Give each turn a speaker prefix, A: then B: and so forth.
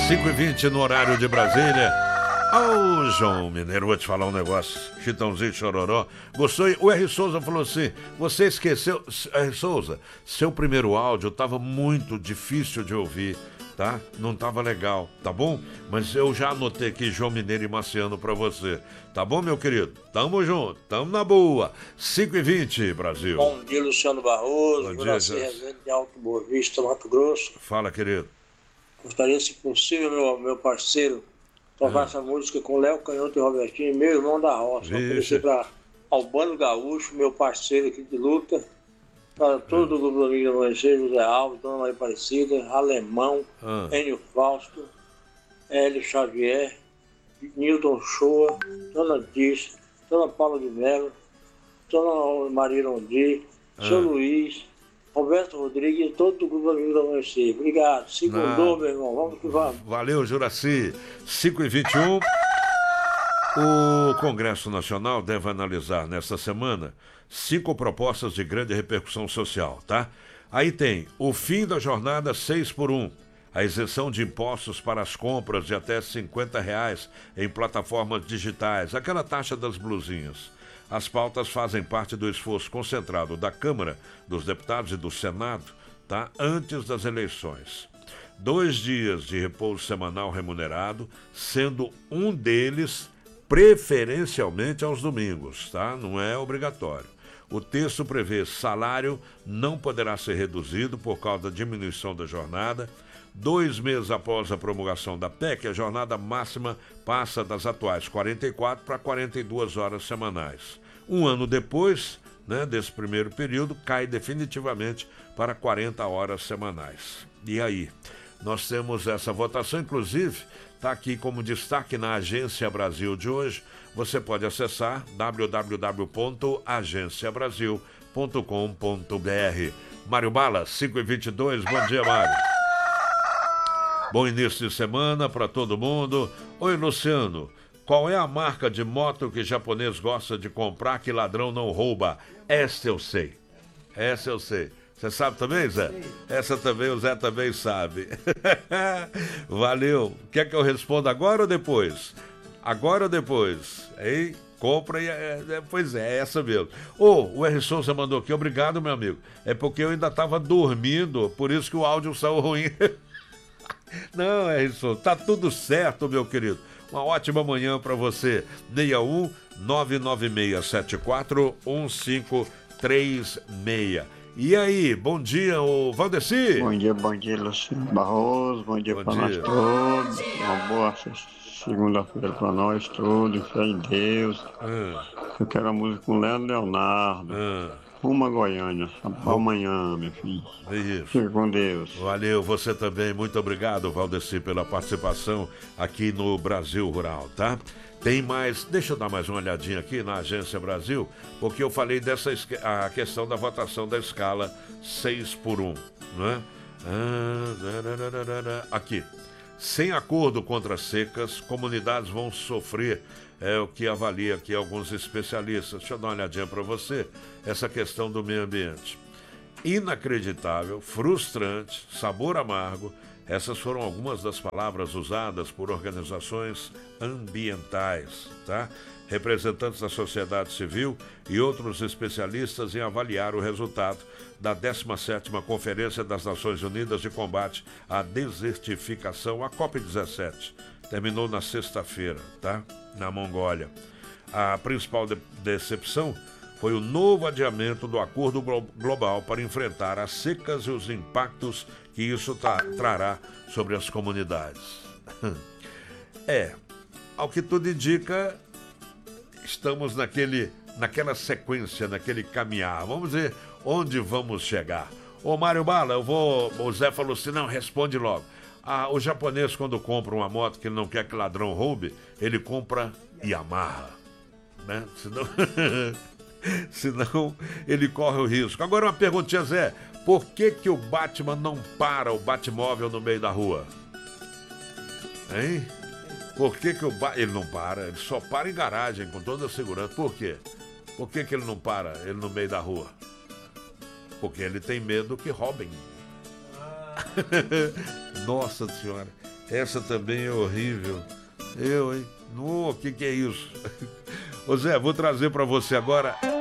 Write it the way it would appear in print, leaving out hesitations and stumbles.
A: 5h20 no horário de Brasília. Ô, João Mineiro, vou te falar um negócio. Chitãozinho Chororó. Gostou? O R. Souza falou assim: você esqueceu. R. Souza, seu primeiro áudio tava muito difícil de ouvir, tá? Não tava legal, tá bom? Mas eu já anotei aqui João Mineiro e Marciano pra você. Tá bom, meu querido? Tamo junto, tamo na boa. 5h20, Brasil.
B: Bom dia, Luciano Barroso.
A: Bom dia,
B: Juraci Rezende de Alto Boa Vista, Mato Grosso.
A: Fala, querido.
B: Gostaria, se possível, meu parceiro, tocar essa música com Léo Canhoto e Robertinho, meu irmão da roça. Oferecer para Albano Gaúcho, meu parceiro aqui de luta, para todo o grupo do Amigo do Amanhecer, José Alves, Dona Maria Aparecida, Alemão, Enio Fausto, Hélio Xavier, Nilton Shoa, Dona Dirce, Dona Paula de Mello, Dona Maria Rondi, Seu Luiz, Roberto Rodrigues e todo o grupo Amigo do Amanhecer. Obrigado. Segundou, meu irmão. Vamos que vamos.
A: Valeu, Juraci. 5h21. O Congresso Nacional deve analisar nesta semana 5 propostas de grande repercussão social, tá? Aí tem o fim da jornada 6x1, a isenção de impostos para as compras de até R$50 em plataformas digitais, aquela taxa das blusinhas. As pautas fazem parte do esforço concentrado da Câmara, dos Deputados e do Senado, tá? Antes das eleições. 2 dias de repouso semanal remunerado, sendo um deles preferencialmente aos domingos, tá? Não é obrigatório. O texto prevê salário não poderá ser reduzido por causa da diminuição da jornada. 2 meses após a promulgação da PEC, a jornada máxima passa das atuais 44 para 42 horas semanais. 1 ano depois, né, desse primeiro período, cai definitivamente para 40 horas semanais. E aí? Nós temos essa votação, inclusive, está aqui como destaque na Agência Brasil de hoje. Você pode acessar www.agenciabrasil.com.br. Mário Bala, 5h22, bom dia, Mário. Bom início de semana para todo mundo. Oi, Luciano, qual é a marca de moto que japonês gosta de comprar que ladrão não rouba? Essa eu sei. Você sabe também, Zé? Essa também, o Zé também sabe. Valeu. Quer que eu responda agora ou depois? Agora ou depois? Hein? Compra e... pois é essa mesmo. O R. Souza mandou aqui, obrigado, meu amigo. É porque eu ainda estava dormindo, por isso que o áudio saiu ruim. Não, R. Souza, tá tudo certo, meu querido. Uma ótima manhã para você. 61 99674 1536. E aí, bom dia, ô Valdeci.
C: Bom dia, Luciano Barroso. Bom dia para nós todos. Uma boa segunda-feira para nós todos. Fé em Deus. Eu quero a música com Leonardo. Uma Goiânia. Amanhã, meu filho. Fique com Deus.
A: Valeu, você também. Muito obrigado, Valdeci, pela participação aqui no Brasil Rural, tá? Tem mais, deixa eu dar mais uma olhadinha aqui na Agência Brasil, porque eu falei a questão da votação da escala 6x1, né? Aqui, sem acordo contra secas, comunidades vão sofrer, é o que avalia aqui alguns especialistas. Deixa eu dar uma olhadinha para você, essa questão do meio ambiente. Inacreditável, frustrante, sabor amargo. Essas foram algumas das palavras usadas por organizações ambientais, tá? Representantes da sociedade civil e outros especialistas em avaliar o resultado da 17ª Conferência das Nações Unidas de Combate à Desertificação, a COP17. Terminou na sexta-feira, tá? Na Mongólia. A principal decepção foi o novo adiamento do Acordo Global para enfrentar as secas e os impactos que isso trará sobre as comunidades. Ao que tudo indica, estamos naquela sequência, naquele caminhar. Vamos ver onde vamos chegar. Ô Mário Bala, o Zé falou assim, não, responde logo. O japonês, quando compra uma moto que ele não quer que ladrão roube, ele compra e amarra, né? Senão ele corre o risco. Agora uma perguntinha, Zé. Por que o Batman não para o Batmóvel no meio da rua? Hein? Por que ele não para? Ele só para em garagem com toda a segurança. Por quê? Por que ele não para ele no meio da rua? Porque ele tem medo que roubem. Nossa Senhora. Essa também é horrível. Eu, hein? O que é isso? Ô Zé, vou trazer pra você agora